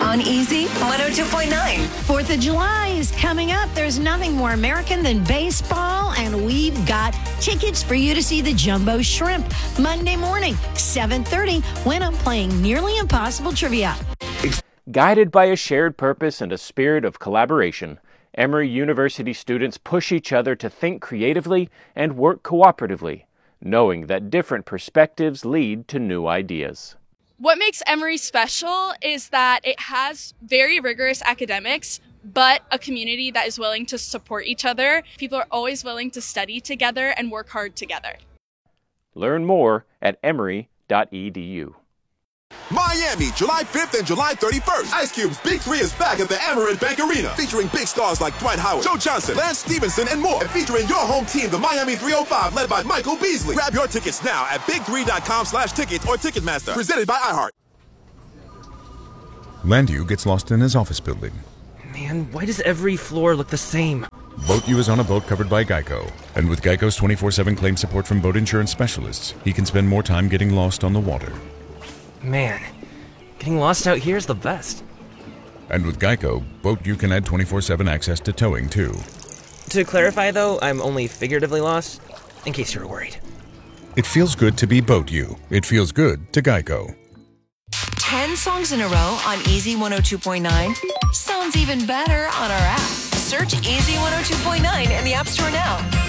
on Easy 102.9. 4th of July is coming up. There's nothing more American than baseball, and we've got tickets for you to see the Jumbo Shrimp Monday morning, 7:30, when I'm playing Nearly Impossible Trivia. Guided by a shared purpose and a spirit of collaboration, Emory University students push each other to think creatively and work cooperatively, knowing that different perspectives lead to new ideas. What makes Emory special is that it has very rigorous academics, but a community that is willing to support each other. People are always willing to study together and work hard together. Learn more at emory.edu. Miami, July 5th and July 31st. Ice Cube's Big 3 is back at the Amerant Bank Arena, featuring big stars like Dwight Howard, Joe Johnson, Lance Stevenson, and more. And featuring your home team, the Miami 305, led by Michael Beasley. Grab your tickets now at big3.com/tickets or Ticketmaster. Presented by iHeart. Landu gets lost in his office building. Man, why does every floor look the same? Boat U is on a boat covered by Geico. And with Geico's 24/7 claim support from boat insurance specialists, he can spend more time getting lost on the water. Man, getting lost out here is the best. And with Geico, Boat U can add 24/7 access to towing, too. To clarify, though, I'm only figuratively lost, in case you were worried. It feels good to be Boat U. It feels good to Geico. 10 songs in a row on Easy 102.9 sounds even better on our app. Search Easy 102.9 in the App Store now.